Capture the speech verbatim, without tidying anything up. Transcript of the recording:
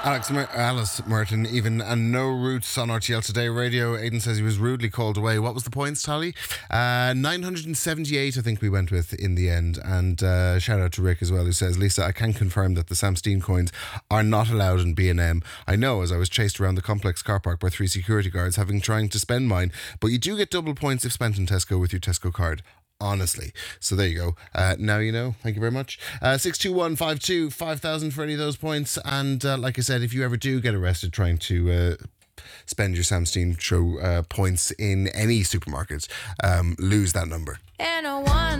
Alex Mer- Alice Merton, even and no roots on R T L Today Radio. Aidan says he was rudely called away. What was the points tally? Uh, nine hundred seventy-eight, I think we went with in the end. And uh, shout out to Rick as well, who says, Lisa, I can confirm that the Sam Steen coins are not allowed in B and M. I know, as I was chased around the complex car park by three security guards having trying to spend mine, but you do get double points if spent in Tesco with your Tesco card. Honestly. So there you go. Uh, now you know. Thank you very much. Uh, six two one five two five thousand for any of those points. And uh, like I said, if you ever do get arrested trying to uh, spend your Sam Steen show uh, points in any supermarkets, um, lose that number. And a one